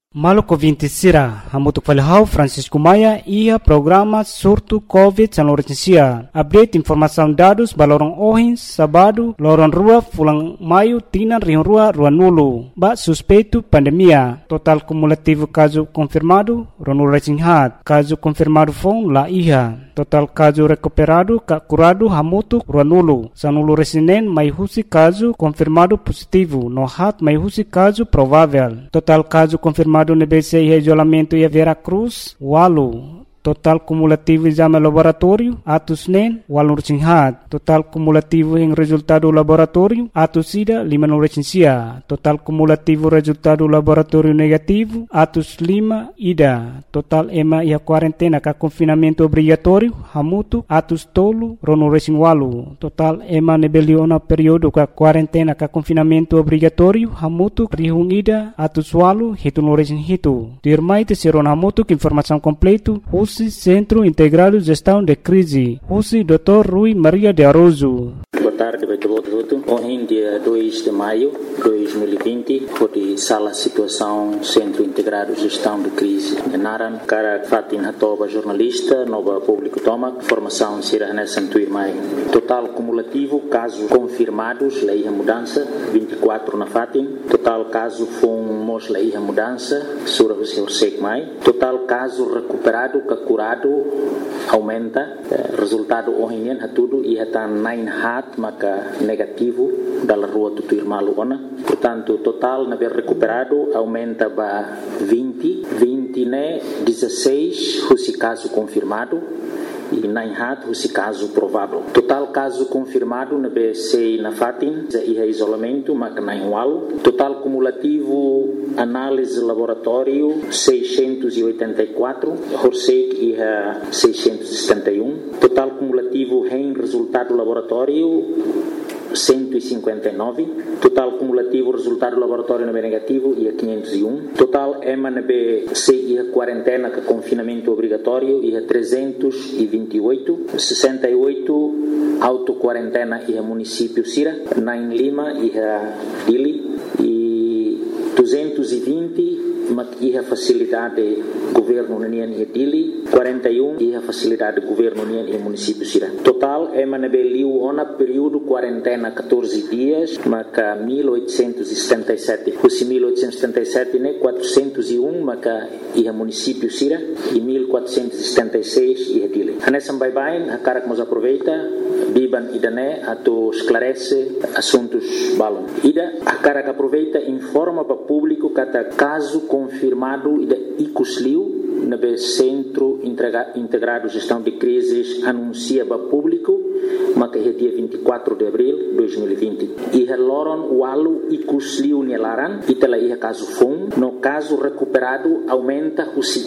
Maluco 20 Sira, hamutuk falhau Francisco Maia ia programa surto COVID-19. Update informação dados balorong ohin sabado lorong rua fulang maio tinan rion rua nulu. Ba suspeito pandemia. Total cumulativo caso confirmado ronu recinghat. Caso confirmado fon la iha. Total caso recuperado curado hamutuk nulu. Sanulu resinen mai husi caso confirmado positivo. No hat mai husi caso provável. Total caso confirmado no BC e isolamento e Vera Cruz, Walu. Total cumulativo exame laboratório, atos NEN, Walu Recinghat. Total cumulativo em resultado laboratório, atos SIDA, 5 no Recensia. Total cumulativo resultado laboratório negativo, atos 5, IDA. Total EMA e a quarentena com confinamento obrigatório, Hamutu, atos tolo, Rono Recing Walu. Total EMA nebeliona período com quarentena com confinamento obrigatório, Hamutu, Rihung IDA, atos Walu, Hitu no Recing Hitu. Dirmai te seron Hamutu, informação completo, Centro Integrado de Gestão de Crise. Husi Dr. Rui Maria de Aroso. Boa tarde, Beto. Ontem, dia 2 de maio de 2020, foi sala situação Centro Integrado de Gestão de Crise. Naran, cara Fatin Hatoba, jornalista, nova público toma, formação Sirahane Santuir Mai. Total cumulativo, casos confirmados, lei a mudança, 24 na Fatin. Total caso fomos lei a mudança, Sura Hussein Mai. Total caso recuperado, curado, aumenta. Resultado ontem é tudo e está 9 hat, maka negativo da rua do Tuirmalu ona. Portanto, total na ver recuperado aumenta para 20 né 16 esse caso confirmado e 9 hat esse caso provável. Total caso confirmado na BC na Fatin e isolamento maka 9 wal. Total cumulativo análise laboratório 684, Horsek e 671. Total cumulativo em resultado laboratório 159. Total cumulativo resultado laboratório na B negativo e a 501. Total EMA na BC e a quarentena com confinamento obrigatório e a 328. 68 auto-quarentena e a município Sira. 9 Lima e a Dili. E 220 e a facilidade governo União e Dili, 41 e a facilidade governo União e município Sira. Total é manabeliu ona período quarentena 14 dias, maca 1877. Os 1877 né 401 maca e a município Sira e 1476 e a Dili. Anesam bye a cara que nos aproveita biban idane ato esclarece assuntos balon. Ida a cara que aproveita informa para público cada caso confirmado da ICUSLIU na Centro Integrado de Gestão de Crises anuncia para público mas que é dia 24 de abril de 2020 e loron walu ICUSLIU nelaran e tela ia caso fom no caso recuperado aumenta o